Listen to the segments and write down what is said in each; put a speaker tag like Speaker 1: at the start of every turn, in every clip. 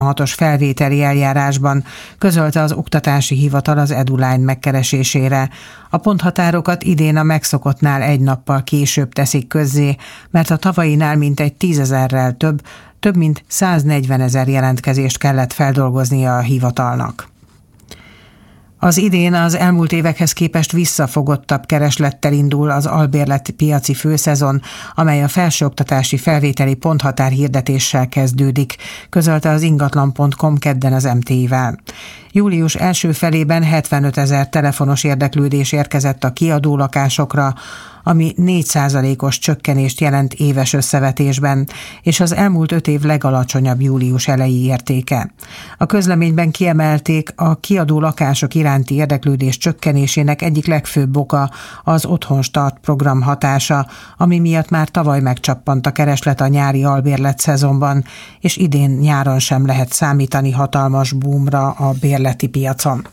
Speaker 1: 6-os felvételi eljárásban, közölte az Oktatási Hivatal az EduLine megkeresésére. A ponthatárokat idén a megszokottnál egy nappal később teszik közzé, mert a tavalyinál mintegy 10 000-rel több mint 140 000 jelentkezést kellett feldolgoznia a hivatalnak. Az idén az elmúlt évekhez képest visszafogottabb kereslettel indul az albérleti piaci főszezon, amely a felsőoktatási felvételi ponthatár hirdetéssel kezdődik, közölte az ingatlan.com kedden az MTI-vel. Július első felében 75 000 telefonos érdeklődés érkezett a kiadó lakásokra, ami 4%-os csökkenést jelent éves összevetésben, és az elmúlt 5 év legalacsonyabb július eleji értéke. A közleményben kiemelték, a kiadó lakások iránti érdeklődés csökkenésének egyik legfőbb oka az Otthon Start program hatása, ami miatt már tavaly megcsappant a kereslet a nyári albérlet szezonban, és idén nyáron sem lehet számítani hatalmas boomra a bérleti piacon.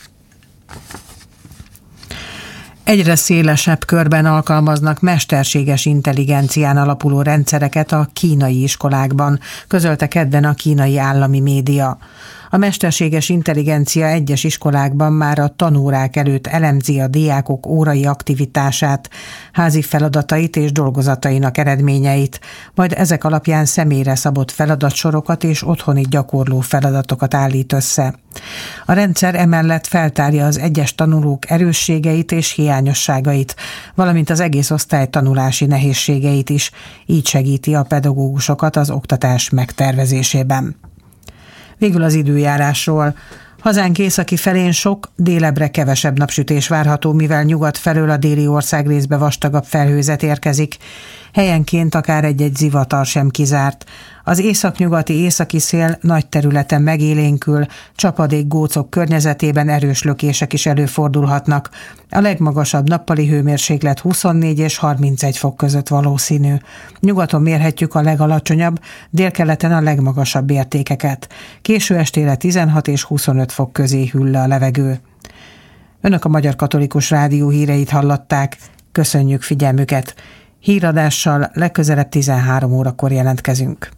Speaker 1: Egyre szélesebb körben alkalmaznak mesterséges intelligencián alapuló rendszereket a kínai iskolákban, közölte kedden a kínai állami média. A mesterséges intelligencia egyes iskolákban már a tanórák előtt elemzi a diákok órai aktivitását, házi feladatait és dolgozatainak eredményeit, majd ezek alapján személyre szabott feladatsorokat és otthoni gyakorló feladatokat állít össze. A rendszer emellett feltárja az egyes tanulók erősségeit és hiányosságait, valamint az egész osztály tanulási nehézségeit is, így segíti a pedagógusokat az oktatás megtervezésében. Végül az időjárásról. Hazánk északi felén sok, délebbre kevesebb napsütés várható, mivel nyugat felől a déli országrészbe vastagabb felhőzet érkezik. Helyenként akár egy-egy zivatar sem kizárt. Az északnyugati északi szél nagy területen megélénkül, csapadék-gócok környezetében erős lökések is előfordulhatnak. A legmagasabb nappali hőmérséklet 24 és 31 fok között valószínű. Nyugaton mérhetjük a legalacsonyabb, délkeleten a legmagasabb értékeket. Késő estére 16 és 25 fok közé hűl le a levegő. Önök a Magyar Katolikus Rádió híreit hallották. Köszönjük figyelmüket! Híradással legközelebb 13 órakor jelentkezünk.